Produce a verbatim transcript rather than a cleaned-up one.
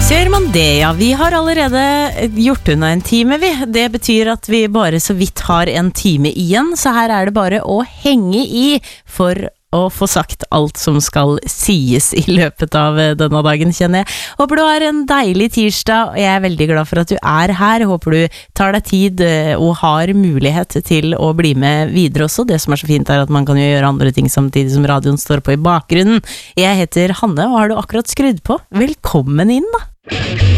Ser man det, ja. Vi har allerede gjort unna en time, vi. Det betyr at vi bare så vidt har en time igjen, så her er det bare å henge i for å få sagt alt som skal sies i løpet av denne dagen, kjenner jeg. Håper du har en deilig tirsdag, og jeg er veldig glad for at du er her. Håper du tar deg tid og har mulighet til å bli med videre også. Det som er så fint er at man kan jo gjøre andre ting samtidig som radioen står på i bakgrunnen. Jeg heter Hanne, og har du akkurat skrudd på? Velkommen inn da!